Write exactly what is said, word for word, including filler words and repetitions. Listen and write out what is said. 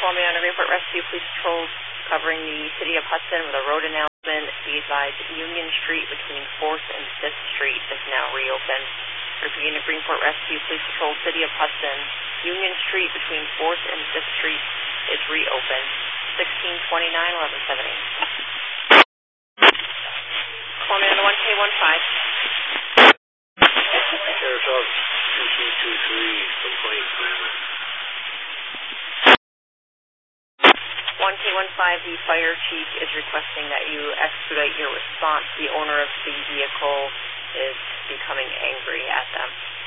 Columbia on a Greenport Rescue Police Patrol covering the City of Hudson with a road announcement. Be advised, Union Street between fourth and fifth Street is now reopened. Repeating the Greenport Rescue Police Patrol, City of Hudson, Union Street between fourth and fifth Street is reopened. sixteen twenty-nine, eleven seventy. Columbia on the one K one five. Sarasota, two two two three, complaint, Commander. one K one five, the fire chief is requesting that you expedite your response. The owner of the vehicle is becoming angry at them.